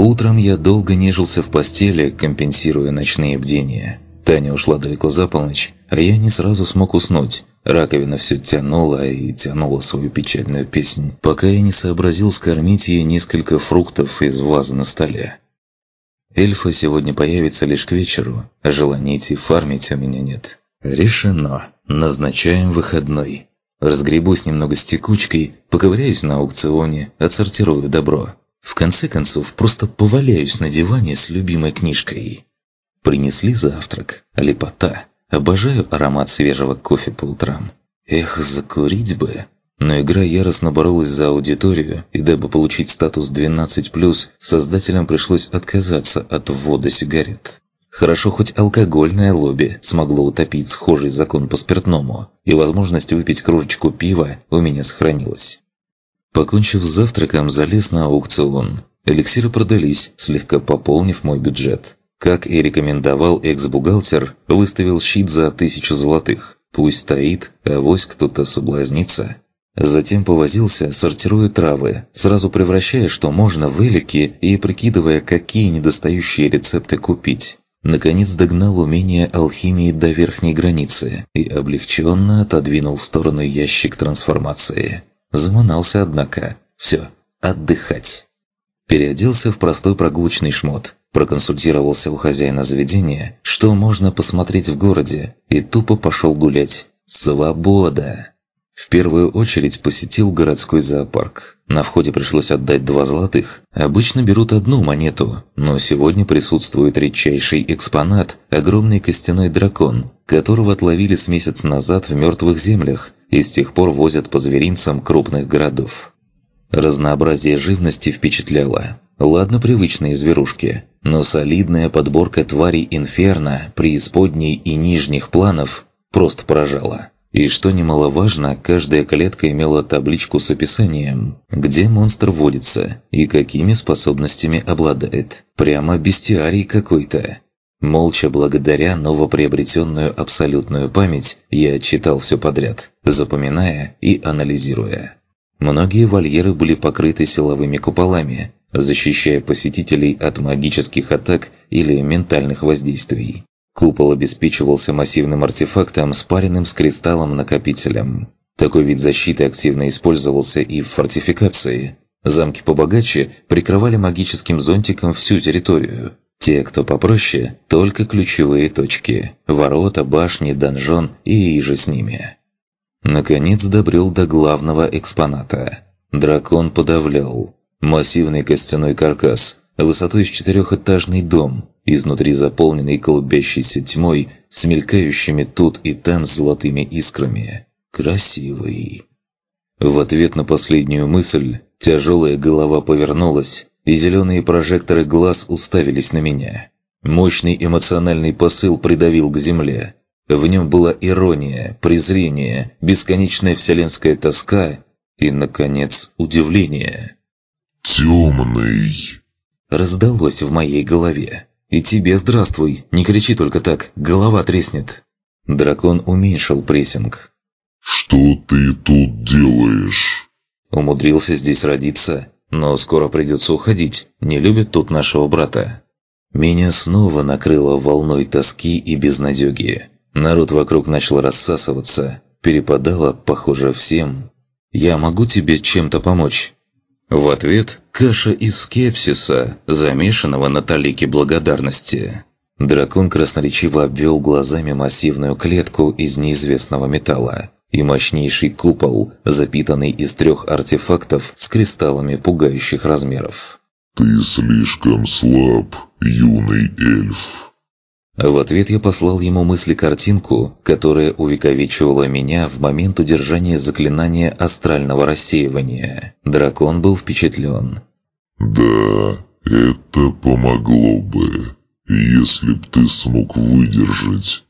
Утром я долго нежился в постели, компенсируя ночные бдения. Таня ушла далеко за полночь, а я не сразу смог уснуть. Раковина все тянула и тянула свою печальную песнь, пока я не сообразил скормить ей несколько фруктов из вазы на столе. Эльфа сегодня появится лишь к вечеру, а желания идти фармить у меня нет. Решено. Назначаем выходной. Разгребусь немного с текучкой, поковыряюсь на аукционе, отсортирую добро. В конце концов, просто поваляюсь на диване с любимой книжкой. Принесли завтрак. Лепота. Обожаю аромат свежего кофе по утрам. Эх, закурить бы. Но игра яростно боролась за аудиторию, и дабы получить статус 12+, создателям пришлось отказаться от ввода сигарет. Хорошо, хоть алкогольное лобби смогло утопить схожий закон по спиртному, и возможность выпить кружечку пива у меня сохранилась. Покончив с завтраком, залез на аукцион. Эликсиры продались, слегка пополнив мой бюджет. Как и рекомендовал экс-бухгалтер, выставил щит за 1000 золотых. Пусть стоит, авось кто-то соблазнится. Затем повозился, сортируя травы, сразу превращая, что можно, в элики и прикидывая, какие недостающие рецепты купить. Наконец догнал умение алхимии до верхней границы и облегченно отодвинул в сторону ящик трансформации. Заманался, однако. Все, отдыхать. Переоделся в простой прогулочный шмот, проконсультировался у хозяина заведения, что можно посмотреть в городе, и тупо пошел гулять. Свобода! В первую очередь посетил городской зоопарк. На входе пришлось отдать 2 золотых. Обычно берут 1 монету, но сегодня присутствует редчайший экспонат – огромный костяной дракон, которого отловили с месяц назад в мертвых землях и с тех пор возят по зверинцам крупных городов. Разнообразие живности впечатляло. Ладно, привычные зверушки, но солидная подборка тварей инферно, преисподней и нижних планов просто поражала. И что немаловажно, каждая клетка имела табличку с описанием, где монстр водится и какими способностями обладает. Прямо бестиарий какой-то. Молча, благодаря новоприобретенную абсолютную память, я читал все подряд, запоминая и анализируя. Многие вольеры были покрыты силовыми куполами, защищая посетителей от магических атак или ментальных воздействий. Купол обеспечивался массивным артефактом, спаренным с кристаллом-накопителем. Такой вид защиты активно использовался и в фортификации. Замки побогаче прикрывали магическим зонтиком всю территорию. Те, кто попроще, только ключевые точки – ворота, башни, донжон и иже с ними. Наконец добрел до главного экспоната. Дракон подавлял. Массивный костяной каркас, высотой с 4-этажный дом, изнутри заполненный клубящейся тьмой, с мелькающими тут и там золотыми искрами. Красивый. В ответ на последнюю мысль тяжелая голова повернулась, и зеленые прожекторы глаз уставились на меня. Мощный эмоциональный посыл придавил к земле. В нем была ирония, презрение, бесконечная вселенская тоска и, наконец, удивление. «Темный!» Раздалось в моей голове. «И тебе здравствуй, не кричи только так, голова треснет». Дракон уменьшил прессинг. «Что ты тут делаешь?» Умудрился здесь родиться, но скоро придется уходить, не любят тут нашего брата. Меня снова накрыло волной тоски и безнадёги. Народ вокруг начал рассасываться, перепадало, похоже, всем. «Я могу тебе чем-то помочь?» В ответ каша из скепсиса, замешанного на талике благодарности. Дракон красноречиво обвел глазами массивную клетку из неизвестного металла и мощнейший купол, запитанный из 3 артефактов с кристаллами пугающих размеров. «Ты слишком слаб, юный эльф». В ответ я послал ему мысли-картинку, которая увековечивала меня в момент удержания заклинания астрального рассеивания. Дракон был впечатлен. «Да, это помогло бы, если б ты смог выдержать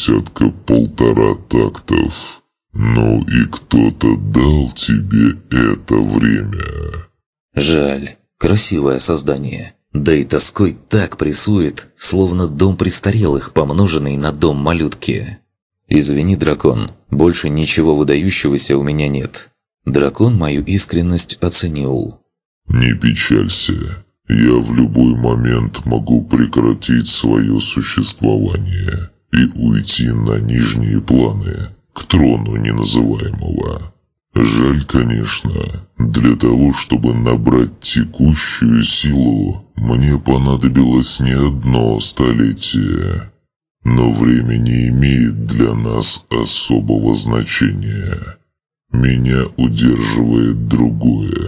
10-1.5 тактов. Ну и кто-то дал тебе это время». Жаль, красивое создание. Да и тоской так прессует, словно дом престарелых, помноженный на дом малютки. «Извини, дракон, больше ничего выдающегося у меня нет». Дракон мою искренность оценил. «Не печалься. Я в любой момент могу прекратить свое существование и уйти на нижние планы, к трону неназываемого. Жаль, конечно, для того, чтобы набрать текущую силу, мне понадобилось не одно столетие. Но время не имеет для нас особого значения. Меня удерживает другое.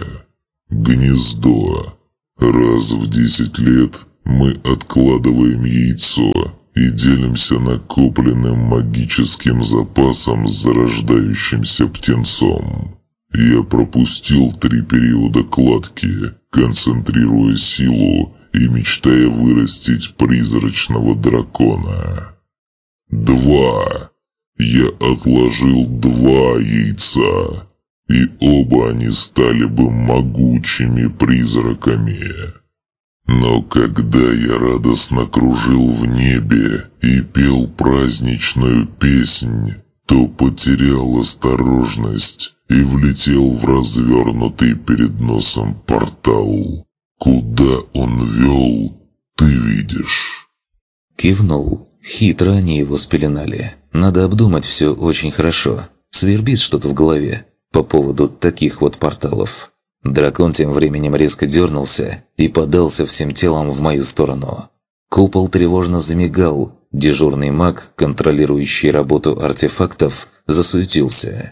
Гнездо. Раз в 10 лет мы откладываем яйцо и делимся накопленным магическим запасом с зарождающимся птенцом. Я пропустил 3 периода кладки, концентрируя силу и мечтая вырастить призрачного дракона. 2. Я отложил 2 яйца, и оба они стали бы могучими призраками. Но когда я радостно кружил в небе и пел праздничную песнь, то потерял осторожность и влетел в развернутый перед носом портал. Куда он вел, ты видишь. Кивнул. Хитро они его спеленали. Надо обдумать все очень хорошо. Свербит что-то в голове по поводу таких вот порталов. Дракон тем временем резко дернулся и подался всем телом в мою сторону. Купол тревожно замигал. Дежурный маг, контролирующий работу артефактов, засуетился.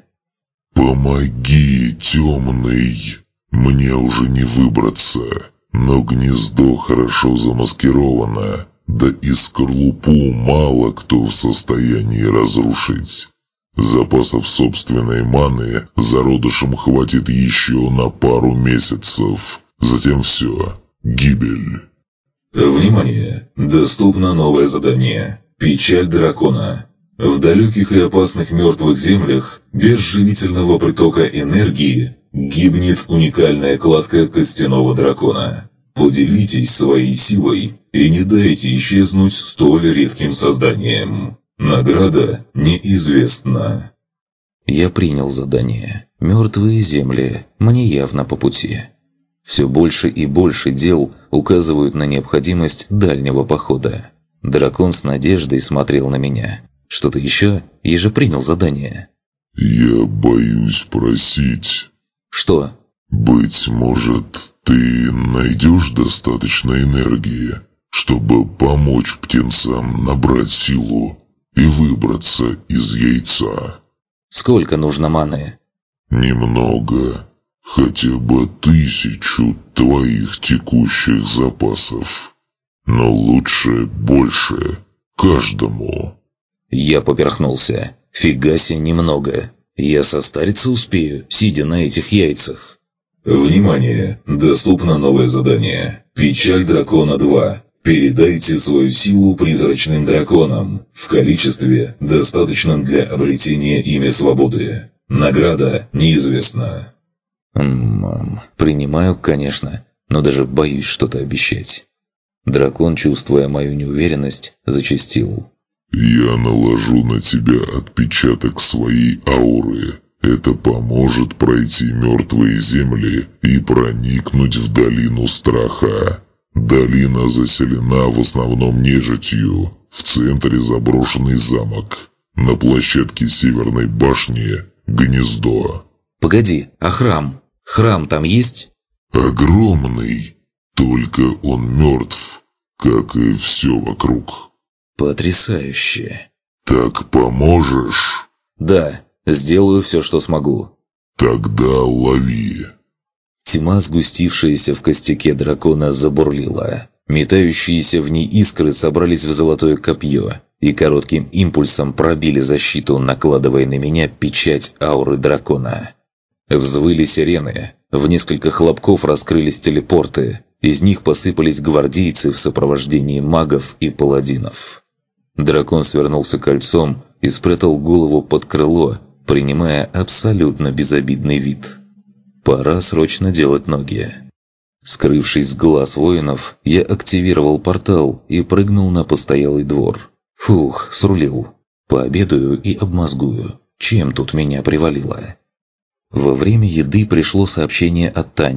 «Помоги, темный! Мне уже не выбраться, но гнездо хорошо замаскировано, да и скорлупу мало кто в состоянии разрушить. Запасов собственной маны зародышам хватит еще на пару месяцев. Затем все. Гибель». Внимание! Доступно новое задание. Печаль дракона. В далеких и опасных мертвых землях без живительного притока энергии гибнет уникальная кладка костяного дракона. Поделитесь своей силой и не дайте исчезнуть столь редким созданиям. Награда неизвестна. Я принял задание. Мертвые земли мне явно по пути. Все больше и больше дел указывают на необходимость дальнего похода. Дракон с надеждой смотрел на меня. Что-то еще? Я же принял задание. «Я боюсь просить». Что? «Быть может, ты найдешь достаточно энергии, чтобы помочь птенцам набрать силу и выбраться из яйца?» Сколько нужно маны? «Немного. Хотя бы 1000 твоих текущих запасов. Но лучше больше. Каждому». Я поперхнулся. Фига себе немного. Я состариться успею, сидя на этих яйцах. Внимание! Доступно новое задание. Печаль дракона 2. Передайте свою силу призрачным драконам в количестве, достаточном для обретения ими свободы. Награда неизвестна. Принимаю, конечно, но даже боюсь что-то обещать. Дракон, чувствуя мою неуверенность, зачастил. «Я наложу на тебя отпечаток своей ауры. Это поможет пройти мертвые земли и проникнуть в долину страха. Долина заселена в основном нежитью. В центре заброшенный замок. На площадке Северной башни гнездо». Погоди, а храм? Храм там есть? «Огромный. Только он мертв, как и все вокруг». Потрясающе. «Так поможешь?» Да, сделаю все, что смогу. «Тогда лови». Тьма, сгустившаяся в костяке дракона, забурлила. Метающиеся в ней искры собрались в золотое копье и коротким импульсом пробили защиту, накладывая на меня печать ауры дракона. Взвыли сирены, в несколько хлопков раскрылись телепорты, из них посыпались гвардейцы в сопровождении магов и паладинов. Дракон свернулся кольцом и спрятал голову под крыло, принимая абсолютно безобидный вид. Пора срочно делать ноги. Скрывшись с глаз воинов, я активировал портал и прыгнул на постоялый двор. Фух, срулил. Пообедаю и обмозгую, чем тут меня привалило. Во время еды пришло сообщение от Тани.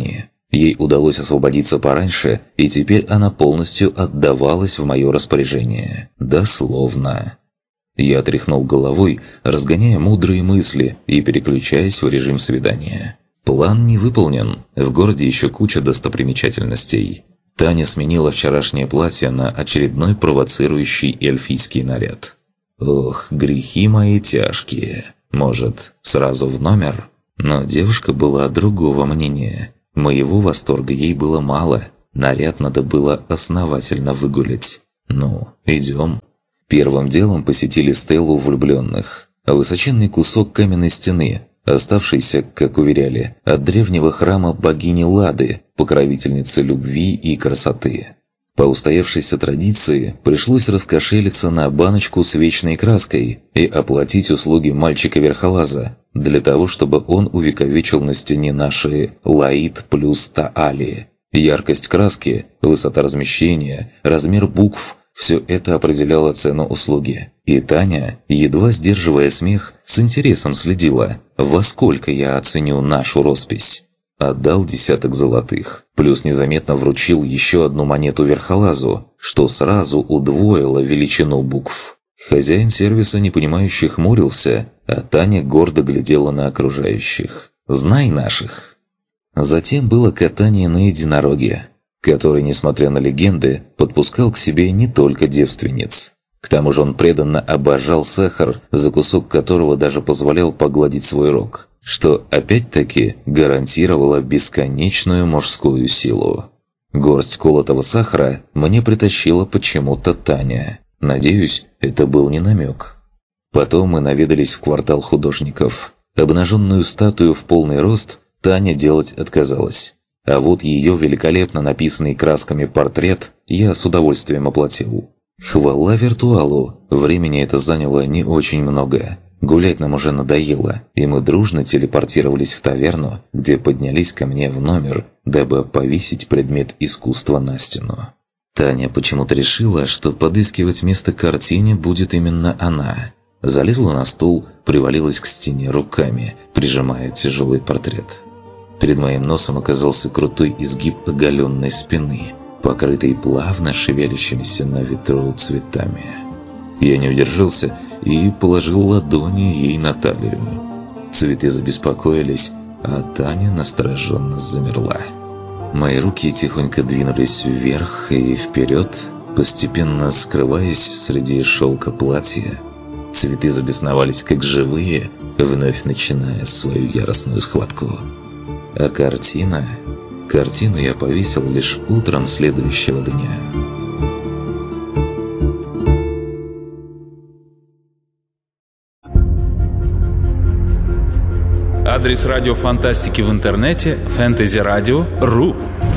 Ей удалось освободиться пораньше, и теперь она полностью отдавалась в мое распоряжение. Дословно. Я тряхнул головой, разгоняя мудрые мысли и переключаясь в режим свидания. План не выполнен. В городе еще куча достопримечательностей. Таня сменила вчерашнее платье на очередной провоцирующий эльфийский наряд. Ох, грехи мои тяжкие. Может, сразу в номер? Но девушка была другого мнения. Моего восторга ей было мало. Наряд надо было основательно выгулять. Ну, идем. Первым делом посетили стелу влюбленных. Высоченный кусок каменной стены, оставшийся, как уверяли, от древнего храма богини Лады, покровительницы любви и красоты. По устоявшейся традиции пришлось раскошелиться на баночку с вечной краской и оплатить услуги мальчика-верхолаза, для того, чтобы он увековечил на стене наши «Лаид плюс Таали». Яркость краски, высота размещения, размер букв – все это определяло цену услуги. И Таня, едва сдерживая смех, с интересом следила, во сколько я оценю нашу роспись. Отдал 10 золотых, плюс незаметно вручил еще одну монету верхолазу, что сразу удвоило величину букв. Хозяин сервиса непонимающе хмурился, а Таня гордо глядела на окружающих. «Знай наших!» Затем было катание на единороге, который, несмотря на легенды, подпускал к себе не только девственниц. К тому же он преданно обожал сахар, за кусок которого даже позволял погладить свой рог, что опять-таки гарантировало бесконечную мужскую силу. Горсть колотого сахара мне притащила почему-то Таня. Надеюсь, это был не намек. Потом мы наведались в квартал художников. Обнаженную статую в полный рост Таня делать отказалась. А вот ее великолепно написанный красками портрет я с удовольствием оплатил. Хвала виртуалу, времени это заняло не очень много. Гулять нам уже надоело, и мы дружно телепортировались в таверну, где поднялись ко мне в номер, дабы повесить предмет искусства на стену. Таня почему-то решила, что подыскивать место картине будет именно она. Залезла на стул, привалилась к стене руками, прижимая тяжелый портрет. Перед моим носом оказался крутой изгиб оголенной спины, покрытый плавно шевелящимися на ветру цветами. Я не удержался и положил ладони ей на талию. Цветы забеспокоились, а Таня настороженно замерла. Мои руки тихонько двинулись вверх и вперед, постепенно скрываясь среди шелка платья. Цветы забесновались как живые, вновь начиная свою яростную схватку. А картину я повесил лишь утром следующего дня. Адрес радио фантастики в интернете – fantasyradio.ru.